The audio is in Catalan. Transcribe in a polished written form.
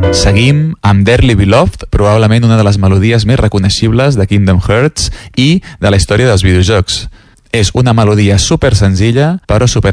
Seguim amb Dearly Beloved, probablement una de les melodies més reconeixibles de Kingdom Hearts i de la història dels videojocs. És una melodia super senzilla, però super